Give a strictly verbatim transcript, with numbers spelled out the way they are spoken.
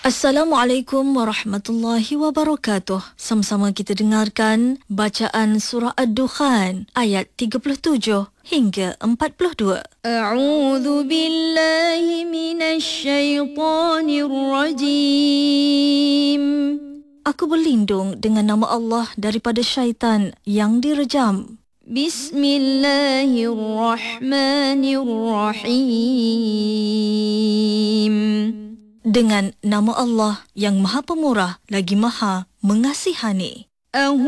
Assalamualaikum warahmatullahi wabarakatuh. Sama-sama kita dengarkan bacaan surah Ad-Dukhan ayat tiga puluh tujuh hingga empat puluh dua. A'udzu billahi minasy syaithanir rajim. Aku berlindung dengan nama Allah daripada syaitan yang direjam. Bismillahirrahmanirrahim. Dengan nama Allah yang Maha Pemurah lagi Maha Mengasihani.